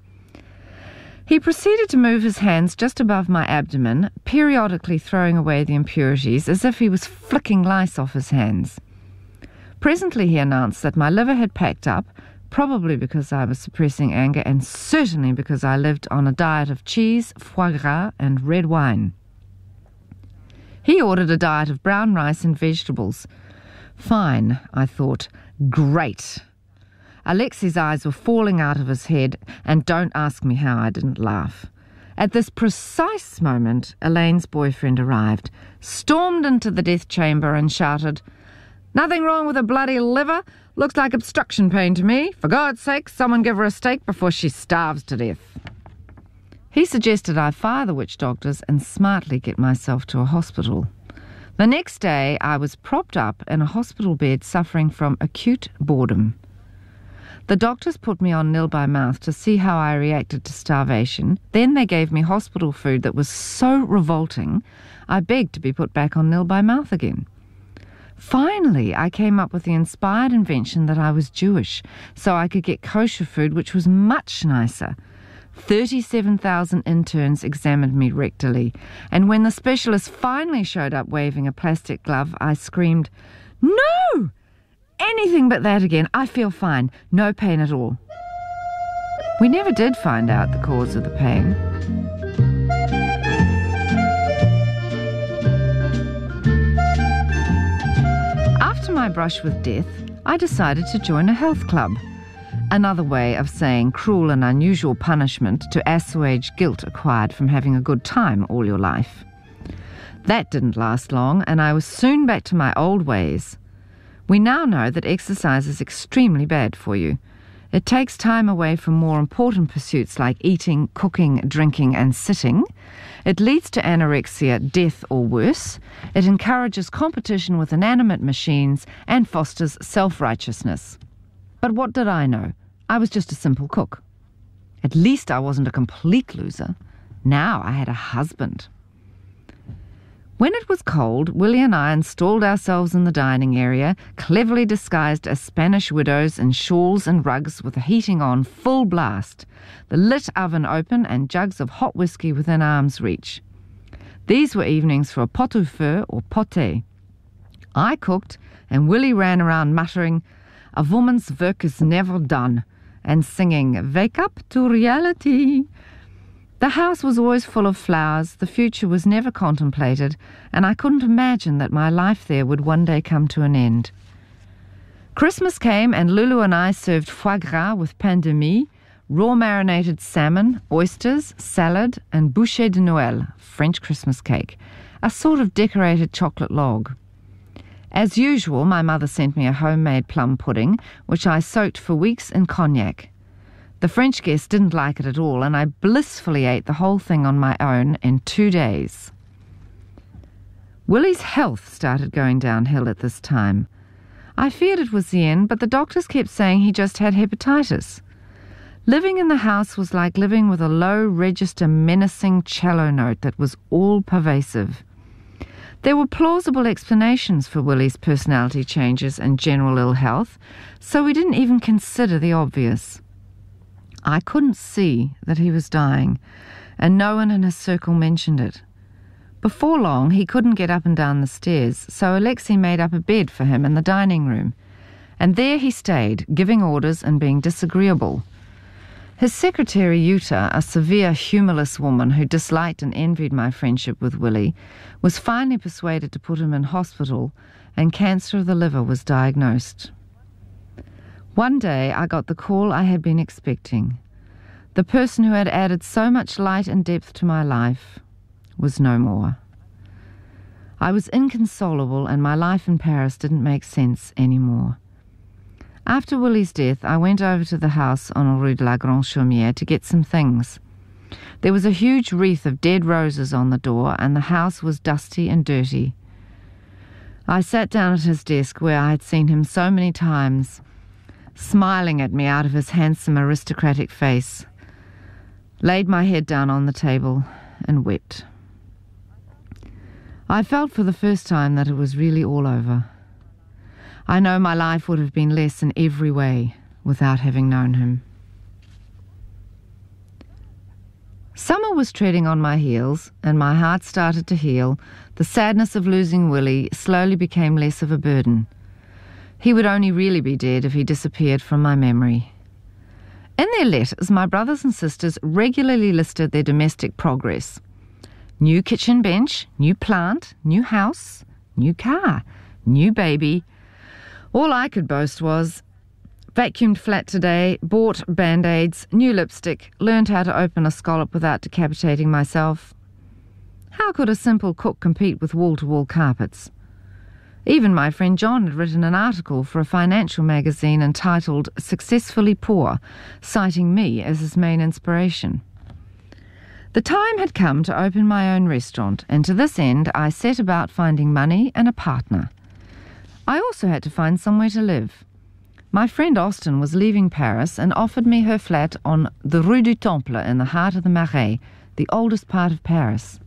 He proceeded to move his hands just above my abdomen, periodically throwing away the impurities as if he was flicking lice off his hands. Presently he announced that my liver had packed up, probably because I was suppressing anger, and certainly because I lived on a diet of cheese, foie gras, and red wine. He ordered a diet of brown rice and vegetables. Fine, I thought. Great. Alexi's eyes were falling out of his head, and don't ask me how I didn't laugh. At this precise moment, Elaine's boyfriend arrived, stormed into the death chamber and shouted, "Nothing wrong with a bloody liver. Looks like obstruction pain to me. For God's sake, someone give her a steak before she starves to death." He suggested I fire the witch doctors and smartly get myself to a hospital. The next day, I was propped up in a hospital bed suffering from acute boredom. The doctors put me on nil by mouth to see how I reacted to starvation. Then they gave me hospital food that was so revolting, I begged to be put back on nil by mouth again. Finally, I came up with the inspired invention that I was Jewish, so I could get kosher food, which was much nicer. 37,000 interns examined me rectally, and when the specialist finally showed up waving a plastic glove, I screamed, "No! Anything but that again. I feel fine. No pain at all." We never did find out the cause of the pain. After my brush with death, I decided to join a health club. Another way of saying cruel and unusual punishment to assuage guilt acquired from having a good time all your life. That didn't last long, and I was soon back to my old ways. We now know that exercise is extremely bad for you. It takes time away from more important pursuits like eating, cooking, drinking, and sitting. It leads to anorexia, death, or worse. It encourages competition with inanimate machines and fosters self-righteousness. But what did I know? I was just a simple cook. At least I wasn't a complete loser. Now I had a husband. When it was cold, Willie and I installed ourselves in the dining area, cleverly disguised as Spanish widows in shawls and rugs with the heating on full blast, the lit oven open and jugs of hot whiskey within arm's reach. These were evenings for a pot-au-feu or poté. I cooked and Willie ran around muttering, "A woman's work is never done," and singing, "Wake up to reality." The house was always full of flowers, the future was never contemplated, and I couldn't imagine that my life there would one day come to an end. Christmas came and Lulu and I served foie gras with pain de mie, raw marinated salmon, oysters, salad, and bouchée de Noël, French Christmas cake, a sort of decorated chocolate log. As usual, my mother sent me a homemade plum pudding, which I soaked for weeks in cognac. The French guests didn't like it at all, and I blissfully ate the whole thing on my own in 2 days. Willie's health started going downhill at this time. I feared it was the end, but the doctors kept saying he just had hepatitis. Living in the house was like living with a low-register menacing cello note that was all-pervasive. There were plausible explanations for Willie's personality changes and general ill health, so we didn't even consider the obvious. I couldn't see that he was dying, and no one in his circle mentioned it. Before long, he couldn't get up and down the stairs, so Alexei made up a bed for him in the dining room, and there he stayed, giving orders and being disagreeable. His secretary, Yuta, a severe, humorless woman who disliked and envied my friendship with Willie, was finally persuaded to put him in hospital, and cancer of the liver was diagnosed. One day I got the call I had been expecting. The person who had added so much light and depth to my life was no more. I was inconsolable and my life in Paris didn't make sense anymore. After Willie's death, I went over to the house on Rue de la Grande Chaumière to get some things. There was a huge wreath of dead roses on the door and the house was dusty and dirty. I sat down at his desk where I had seen him so many times, smiling at me out of his handsome aristocratic face, laid my head down on the table and wept. I felt for the first time that it was really all over. I know my life would have been less in every way without having known him. Summer was treading on my heels and my heart started to heal. The sadness of losing Willie slowly became less of a burden. He would only really be dead if he disappeared from my memory. In their letters, my brothers and sisters regularly listed their domestic progress. New kitchen bench, new plant, new house, new car, new baby. All I could boast was, vacuumed flat today, bought Band-Aids, new lipstick, learned how to open a scallop without decapitating myself. How could a simple cook compete with wall-to-wall carpets? Even my friend John had written an article for a financial magazine entitled Successfully Poor, citing me as his main inspiration. The time had come to open my own restaurant, and to this end I set about finding money and a partner. I also had to find somewhere to live. My friend Austin was leaving Paris and offered me her flat on the Rue du Temple in the heart of the Marais, the oldest part of Paris.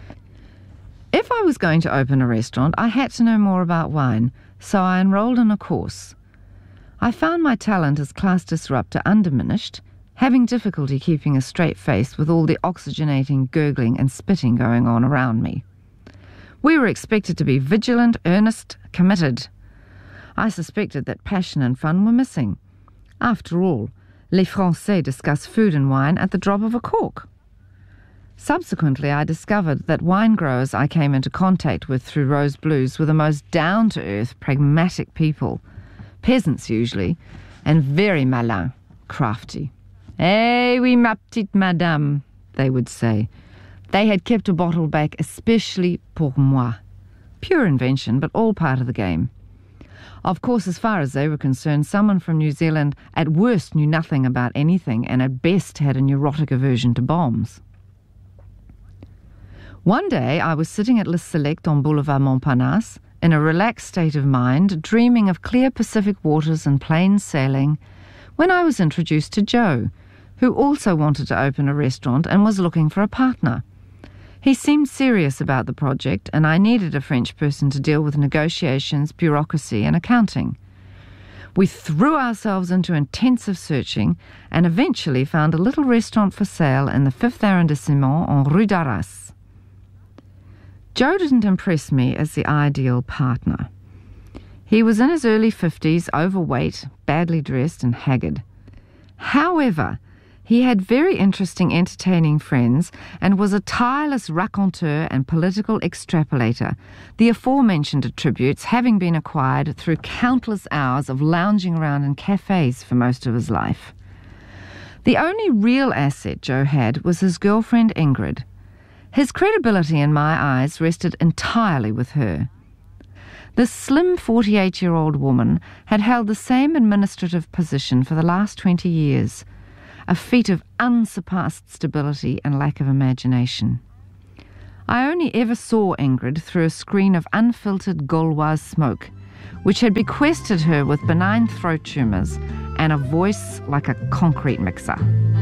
If I was going to open a restaurant, I had to know more about wine, so I enrolled in a course. I found my talent as class disruptor undiminished, having difficulty keeping a straight face with all the oxygenating, gurgling and spitting going on around me. We were expected to be vigilant, earnest, committed. I suspected that passion and fun were missing. After all, les Français discuss food and wine at the drop of a cork. Subsequently, I discovered that wine growers I came into contact with through Rose Blues were the most down-to-earth, pragmatic people, peasants usually, and very malin, crafty. "Eh oui, ma petite madame," they would say. They had kept a bottle back especially pour moi. Pure invention, but all part of the game. Of course, as far as they were concerned, someone from New Zealand at worst knew nothing about anything and at best had a neurotic aversion to bombs. One day I was sitting at Le Select on Boulevard Montparnasse, in a relaxed state of mind, dreaming of clear Pacific waters and plain sailing, when I was introduced to Joe, who also wanted to open a restaurant and was looking for a partner. He seemed serious about the project, and I needed a French person to deal with negotiations, bureaucracy and accounting. We threw ourselves into intensive searching and eventually found a little restaurant for sale in the 5th arrondissement on Rue d'Arras. Joe didn't impress me as the ideal partner. He was in his early 50s, overweight, badly dressed and haggard. However, he had very interesting, entertaining friends and was a tireless raconteur and political extrapolator, the aforementioned attributes having been acquired through countless hours of lounging around in cafes for most of his life. The only real asset Joe had was his girlfriend Ingrid. His credibility in my eyes rested entirely with her. This slim 48-year-old woman had held the same administrative position for the last 20 years, a feat of unsurpassed stability and lack of imagination. I only ever saw Ingrid through a screen of unfiltered Gauloise smoke, which had bequested her with benign throat tumours and a voice like a concrete mixer.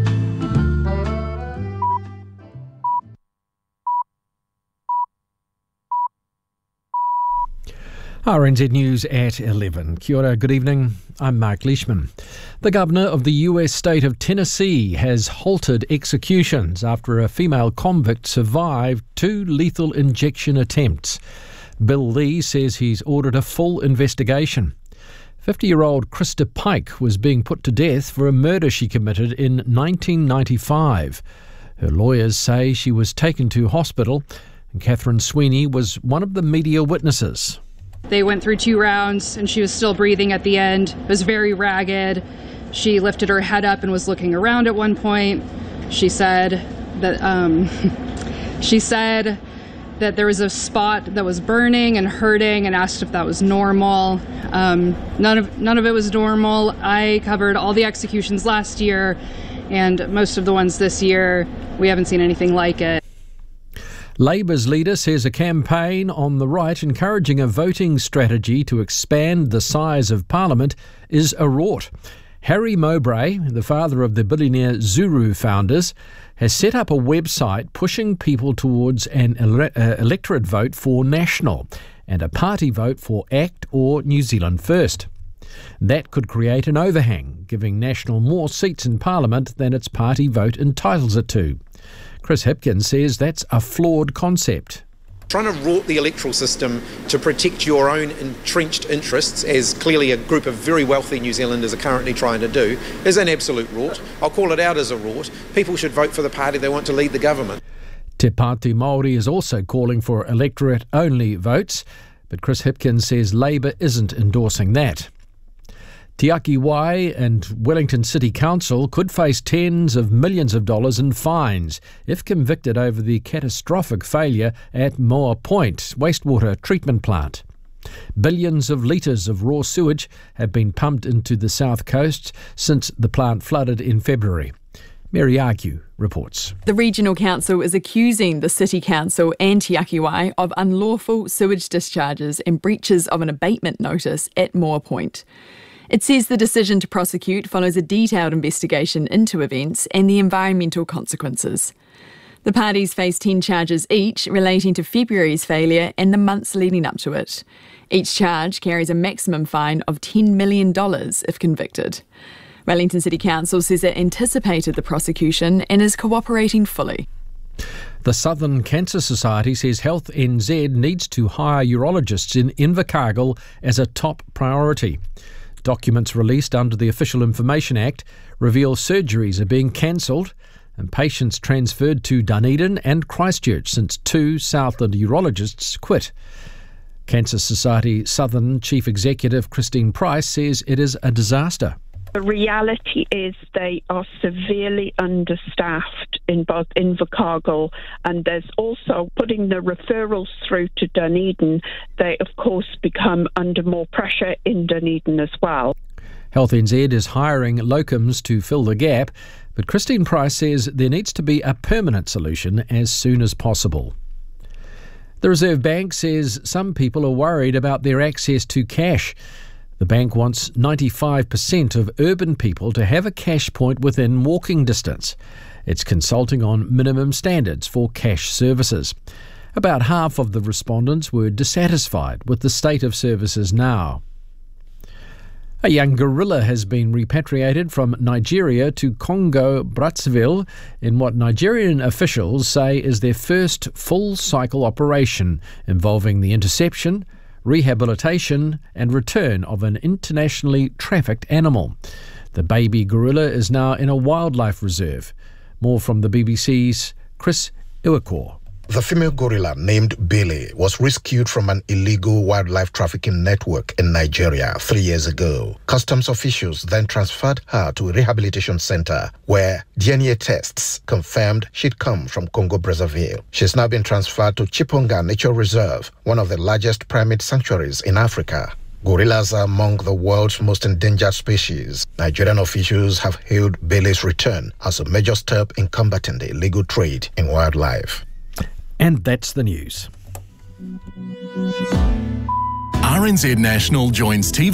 RNZ News at 11. Kia ora, good evening. I'm Mark Leishman. The governor of the US state of Tennessee has halted executions after a female convict survived 2 lethal injection attempts. Bill Lee says he's ordered a full investigation. 50-year-old Krista Pike was being put to death for a murder she committed in 1995. Her lawyers say she was taken to hospital, and Catherine Sweeney was one of the media witnesses. They went through 2 rounds and she was still breathing at the end. It was very ragged. She lifted her head up and was looking around at one point. She said that there was a spot that was burning and hurting and asked if that was normal. None of it was normal. I covered all the executions last year and most of the ones this year. We haven't seen anything like it. Labour's leader says a campaign on the right encouraging a voting strategy to expand the size of Parliament is a rort. Harry Mowbray, the father of the billionaire Zuru founders, has set up a website pushing people towards an electorate vote for National and a party vote for ACT or New Zealand First. That could create an overhang, giving National more seats in Parliament than its party vote entitles it to. Chris Hipkins says that's a flawed concept. Trying to rort the electoral system to protect your own entrenched interests, as clearly a group of very wealthy New Zealanders are currently trying to do, is an absolute rort. I'll call it out as a rort. People should vote for the party they want to lead the government. Te Pāti Māori is also calling for electorate-only votes, but Chris Hipkins says Labour isn't endorsing that. Te Aki Wai and Wellington City Council could face tens of millions of dollars in fines if convicted over the catastrophic failure at Moa Point wastewater treatment plant. Billions of litres of raw sewage have been pumped into the south coast since the plant flooded in February. Mary Argue reports. The Regional Council is accusing the City Council and Te Aki Wai of unlawful sewage discharges and breaches of an abatement notice at Moa Point. It says the decision to prosecute follows a detailed investigation into events and the environmental consequences. The parties face 10 charges each relating to February's failure and the months leading up to it. Each charge carries a maximum fine of $10 million if convicted. Wellington City Council says it anticipated the prosecution and is cooperating fully. The Southern Cancer Society says Health NZ needs to hire urologists in Invercargill as a top priority. Documents released under the Official Information Act reveal surgeries are being cancelled and patients transferred to Dunedin and Christchurch since 2 Southland urologists quit. Cancer Society Southern Chief Executive Christine Price says it is a disaster. The reality is they are severely understaffed in both Invercargill, and there's also putting the referrals through to Dunedin. They, of course, become under more pressure in Dunedin as well. Health NZ is hiring locums to fill the gap, but Christine Price says there needs to be a permanent solution as soon as possible. The Reserve Bank says some people are worried about their access to cash. The bank wants 95% of urban people to have a cash point within walking distance. It's consulting on minimum standards for cash services. About half of the respondents were dissatisfied with the state of services now. A young gorilla has been repatriated from Nigeria to Congo-Brazzaville in what Nigerian officials say is their first full-cycle operation involving the interception, rehabilitation and return of an internationally trafficked animal. The baby gorilla is now in a wildlife reserve. More from the BBC's Chris Iwakor. The female gorilla, named Billy, was rescued from an illegal wildlife trafficking network in Nigeria 3 years ago. Customs officials then transferred her to a rehabilitation center where DNA tests confirmed she'd come from Congo-Brazzaville. She's now been transferred to Chiponga Nature Reserve, one of the largest primate sanctuaries in Africa. Gorillas are among the world's most endangered species. Nigerian officials have hailed Billy's return as a major step in combating the illegal trade in wildlife. And that's the news. RNZ National joins TV